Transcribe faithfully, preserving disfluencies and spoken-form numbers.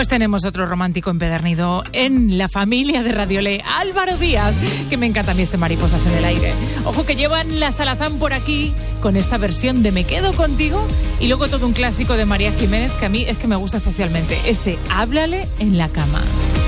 Pues tenemos otro romántico empedernido en la familia de Radiolé, Álvaro Díaz, que me encanta a mí este Mariposas en el Aire. Ojo que llevan la Salazán por aquí con esta versión de Me Quedo Contigo y luego todo un clásico de María Jiménez que a mí es que me gusta especialmente, ese Háblale en la cama.